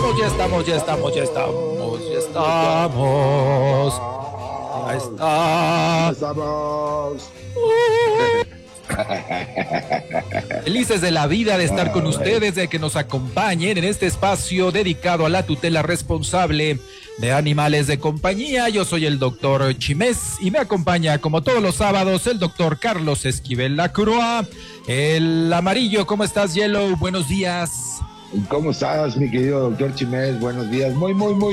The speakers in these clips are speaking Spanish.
Estamos. Felices de la vida de estar con ustedes, de que nos acompañen en este espacio dedicado a la tutela responsable de animales de compañía. Yo soy el doctor Chimés y me acompaña como todos los sábados el doctor Carlos Esquivel Lacroix, el amarillo. ¿Cómo estás, Yellow? Buenos días. ¿Cómo estás, mi querido doctor Chimés? Buenos días, muy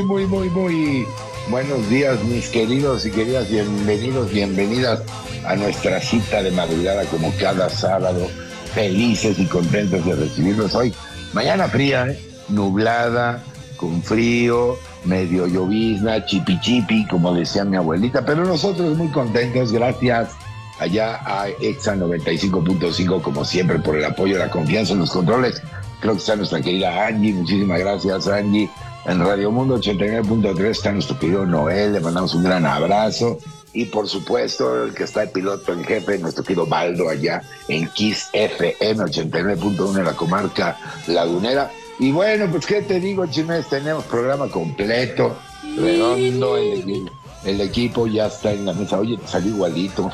buenos días, mis queridos y queridas, bienvenidos, bienvenidas a nuestra cita de madrugada como cada sábado, felices y contentos de recibirlos hoy. Mañana fría, nublada, con frío, medio llovizna, chipi, como decía mi abuelita, pero nosotros muy contentos, gracias allá a Exa 95.5, como siempre, por el apoyo, la confianza en los controles. Creo que está nuestra querida Angie, muchísimas gracias, Angie. En Radio Mundo 89.3 está nuestro querido Noel, le mandamos un gran abrazo. Y por supuesto, el que está de piloto en jefe, nuestro querido Baldo, allá en Kiss FM 89.1 en la comarca lagunera. Y bueno, pues qué te digo, Chimés, tenemos programa completo, redondo, el equipo ya está en la mesa. Oye, te salió igualito.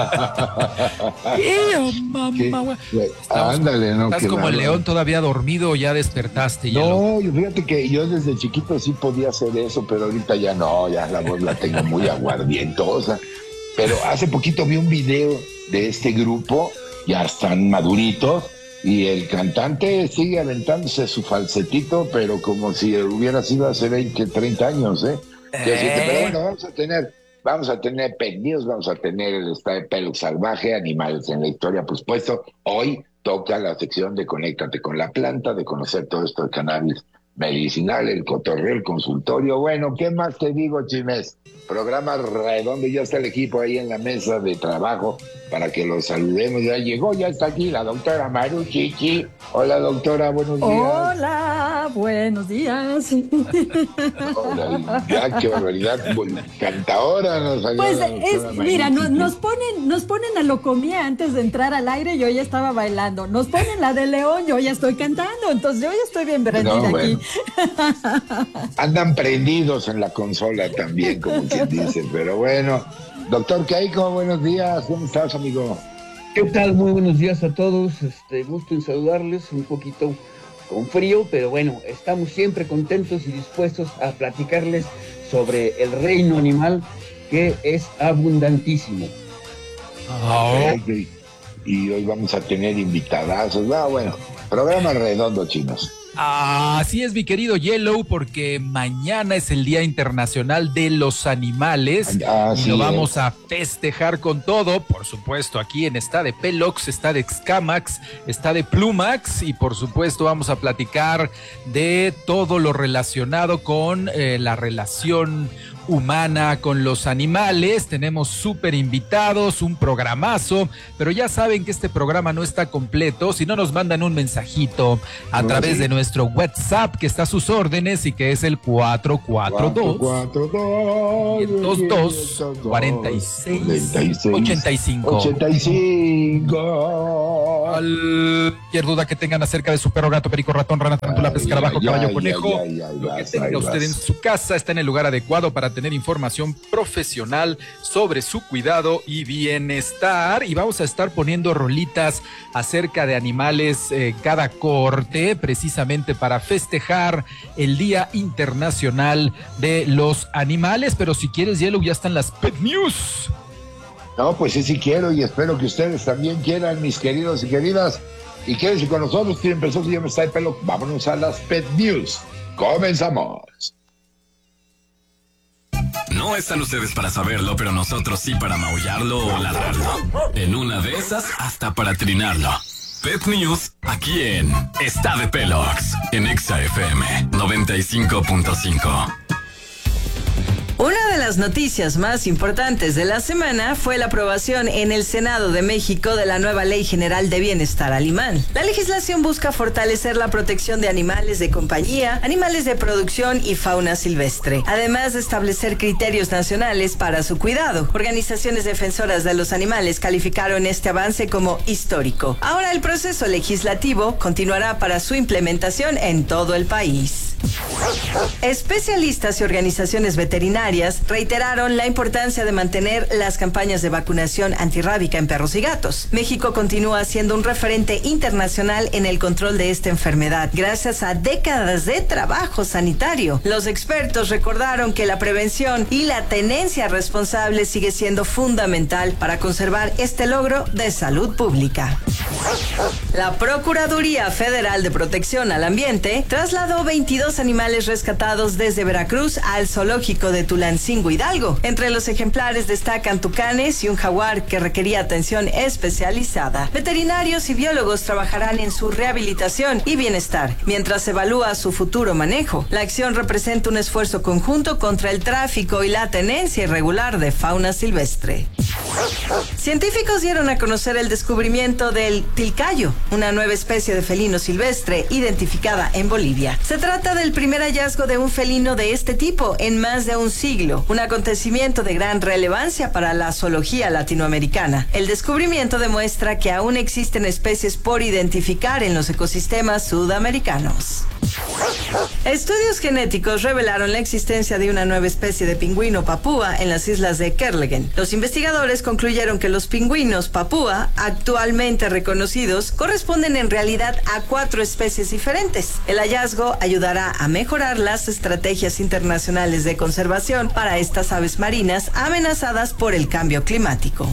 Mamá. Ándale, ¿no? Estás como el león todavía dormido, ya despertaste. No, fíjate que yo desde chiquito sí podía hacer eso, pero ahorita ya no, ya la voz la tengo muy aguardientosa. Pero hace poquito vi un video de este grupo, ya están maduritos, y el cantante sigue aventándose su falsetito, pero como si hubiera sido hace 20, 30 años, ¿eh? Pero bueno, vamos a tener Pet News, vamos a tener el estado de Peluche Salvaje, animales en la historia, pues puesto. Hoy toca la sección de Conéctate con la planta, de conocer todo esto de cannabis medicinal, el cotorreo, el consultorio. Bueno, ¿qué más te digo, Chimés? Programa redondo, ya está el equipo ahí en la mesa de trabajo para que los saludemos. Ya llegó, ya está aquí la doctora Maru Chichi. Hola, doctora, buenos días. Hola, buenos días. Hola, ya, qué barbaridad. Cantadora nos salió. Pues mira, Maru nos ponen a Locomía antes de entrar al aire, yo ya estaba bailando. Nos ponen la de León, yo ya estoy cantando, entonces yo ya estoy bien prendida aquí. Andan prendidos en la consola también, como quien dice, pero bueno. Doctor Keiko, buenos días, ¿cómo estás, amigo? ¿Qué tal? Muy buenos días a todos, gusto en saludarles, un poquito con frío, pero bueno, estamos siempre contentos y dispuestos a platicarles sobre el reino animal, que es abundantísimo. Y hoy vamos a tener invitadazos, bueno, programa redondo, chinos. Así es, mi querido Yellow, porque mañana es el Día Internacional de los Animales y lo vamos a festejar con todo, por supuesto, aquí en está de Pelox, está de Excamax, está de Plumax y por supuesto vamos a platicar de todo lo relacionado con la relación humana con los animales. Tenemos súper invitados, un programazo, pero ya saben que este programa no está completo si no nos mandan un mensajito a través de nuestro WhatsApp, que está a sus órdenes y que es el 442-522-46-85. Cualquier duda que tengan acerca de su perro, gato, perico, ratón, rana, tarántula, escarabajo, caballo, conejo, lo que tenga usted en su casa está en el lugar adecuado para tener información profesional sobre su cuidado y bienestar. Y vamos a estar poniendo rolitas acerca de animales cada corte, precisamente para festejar el Día Internacional de los Animales. Pero si quieres, Yellow, ya están las Pet News. No, pues sí quiero y espero que ustedes también quieran, mis queridos y queridas. Y quédense con nosotros, que empezó, si ya me está de pelo. Vámonos a las Pet News. Comenzamos. No están ustedes para saberlo, pero nosotros sí para maullarlo o ladrarlo. En una de esas, hasta para trinarlo. Pet News, aquí en Está de Pelox, en Exa FM 95.5. Una de las noticias más importantes de la semana fue la aprobación en el Senado de México de la nueva Ley General de Bienestar Animal. La legislación busca fortalecer la protección de animales de compañía, animales de producción y fauna silvestre, además de establecer criterios nacionales para su cuidado. Organizaciones defensoras de los animales calificaron este avance como histórico. Ahora el proceso legislativo continuará para su implementación en todo el país. Especialistas y organizaciones veterinarias reiteraron la importancia de mantener las campañas de vacunación antirrábica en perros y gatos. México continúa siendo un referente internacional en el control de esta enfermedad, gracias a décadas de trabajo sanitario. Los expertos recordaron que la prevención y la tenencia responsable sigue siendo fundamental para conservar este logro de salud pública. La Procuraduría Federal de Protección al Ambiente trasladó 22 animales rescatados desde Veracruz al zoológico de Tulancingo, Hidalgo. Entre los ejemplares destacan tucanes y un jaguar que requería atención especializada. Veterinarios y biólogos trabajarán en su rehabilitación y bienestar, mientras evalúa su futuro manejo. La acción representa un esfuerzo conjunto contra el tráfico y la tenencia irregular de fauna silvestre. Científicos dieron a conocer el descubrimiento del tilcayo, una nueva especie de felino silvestre identificada en Bolivia. Se trata del primer hallazgo de un felino de este tipo en más de un siglo, un acontecimiento de gran relevancia para la zoología latinoamericana. El descubrimiento demuestra que aún existen especies por identificar en los ecosistemas sudamericanos. Estudios genéticos revelaron la existencia de una nueva especie de pingüino papúa en las islas de Kerlegen. Los investigadores concluyeron que los pingüinos papúa, actualmente reconocidos, corresponden en realidad a 4 especies diferentes. El hallazgo ayudará a mejorar las estrategias internacionales de conservación para estas aves marinas amenazadas por el cambio climático.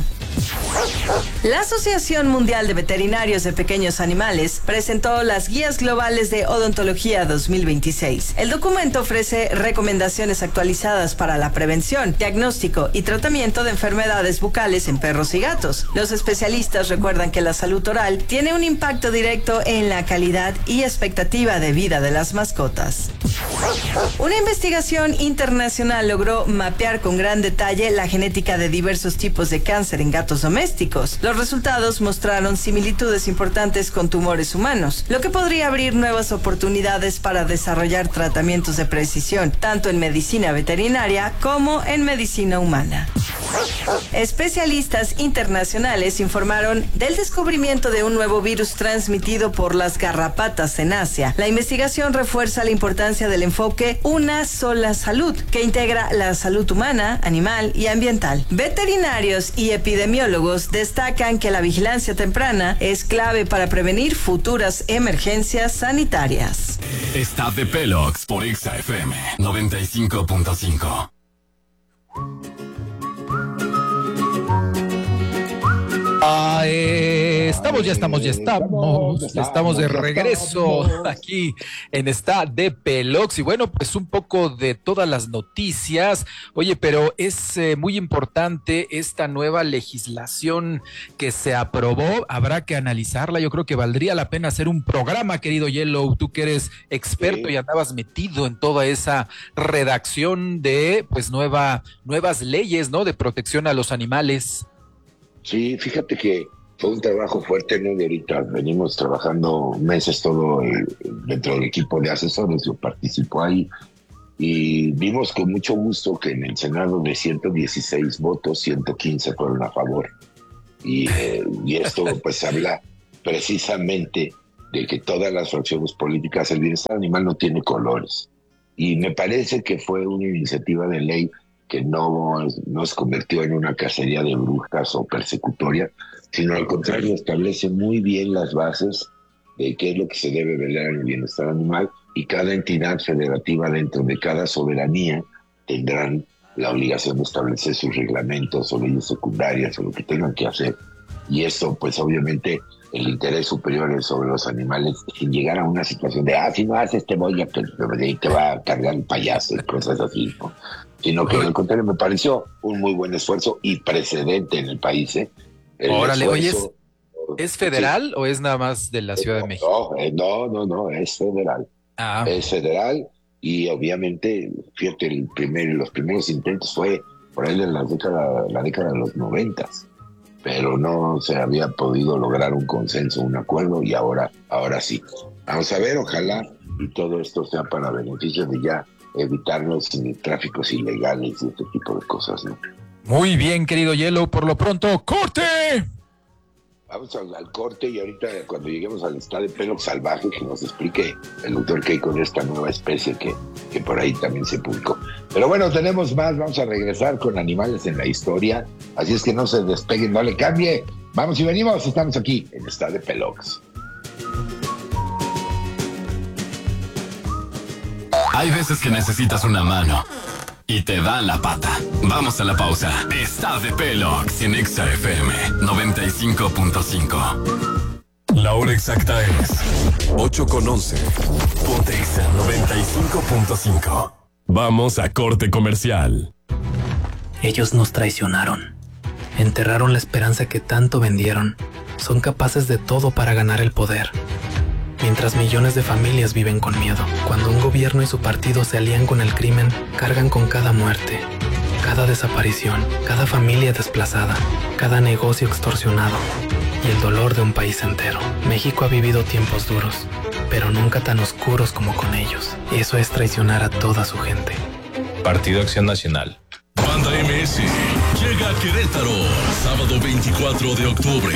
La Asociación Mundial de Veterinarios de Pequeños Animales presentó las Guías Globales de Odontología 2026. El documento ofrece recomendaciones actualizadas para la prevención, diagnóstico y tratamiento de enfermedades bucales en perros y gatos. Los especialistas recuerdan que la salud oral tiene un impacto directo en la calidad y expectativa de vida de las mascotas. Una investigación internacional logró mapear con gran detalle la genética de diversos tipos de cáncer en gatos domésticos. Los resultados mostraron similitudes importantes con tumores humanos, lo que podría abrir nuevas oportunidades para desarrollar tratamientos de precisión, tanto en medicina veterinaria como en medicina humana. Especialistas internacionales informaron del descubrimiento de un nuevo virus transmitido por las garrapatas en Asia. La investigación refuerza la importancia del enfoque Una sola salud, que integra la salud humana, animal y ambiental. Veterinarios y epidemiólogos destacan que la vigilancia temprana es clave para prevenir futuras emergencias sanitarias. Está de Pelox por Exa FM 95.5. Estamos de regreso aquí en Está de Pelox y bueno, pues un poco de todas las noticias. Oye, pero es muy importante esta nueva legislación que se aprobó, habrá que analizarla. Yo creo que valdría la pena hacer un programa, querido Yellow, tú que eres experto y andabas metido en toda esa redacción de pues nuevas leyes, ¿no? De protección a los animales. Sí, fíjate que fue un trabajo fuerte, ¿no? De ahorita venimos trabajando meses dentro del equipo de asesores, yo participo ahí, y vimos con mucho gusto que en el Senado de 116 votos, 115 fueron a favor. Y esto pues habla precisamente de que todas las fracciones políticas, el bienestar animal no tiene colores. Y me parece que fue una iniciativa de ley que no se convirtió en una cacería de brujas o persecutoria, sino al contrario, establece muy bien las bases de qué es lo que se debe velar en el bienestar animal, y cada entidad federativa dentro de cada soberanía tendrán la obligación de establecer sus reglamentos o leyes secundarias o lo que tengan que hacer. Y esto, pues obviamente, el interés superior es sobre los animales, sin llegar a una situación de, si no haces te voy a te va a cargar el payaso y cosas así, ¿no? Sino que al contrario me pareció un muy buen esfuerzo y precedente en el país. Órale, oye, ¿es federal sí. o es nada más de la Ciudad de México? No, es federal. Es federal y obviamente, fíjate, los primeros intentos fue por ahí en la década de los 90, pero no se había podido lograr un consenso, un acuerdo, y ahora sí. Vamos a ver, ojalá y todo esto sea para beneficio de ya evitar los tráficos ilegales y este tipo de cosas, ¿no? Muy bien, querido Yellow, por lo pronto, ¡corte! Vamos al corte y ahorita cuando lleguemos al estado de Pelox salvaje, que nos explique el doctor Kay con esta nueva especie que por ahí también se publicó. Pero bueno, tenemos más, vamos a regresar con animales en la historia, así es que no se despeguen, no le cambie. Vamos y venimos, estamos aquí en el estado de Pelox. Hay veces que necesitas una mano y te dan la pata. Vamos a la pausa. Está de Pelox en Exa FM 95.5. La hora exacta es 8:11. Ponte Exa 95.5. Vamos a corte comercial. Ellos nos traicionaron. Enterraron la esperanza que tanto vendieron. Son capaces de todo para ganar el poder. Mientras millones de familias viven con miedo. Cuando un gobierno y su partido se alían con el crimen, cargan con cada muerte, cada desaparición, cada familia desplazada, cada negocio extorsionado y el dolor de un país entero. México ha vivido tiempos duros, pero nunca tan oscuros como con ellos. Eso es traicionar a toda su gente. Partido Acción Nacional. Banda MS llega a Querétaro, sábado 24 de octubre.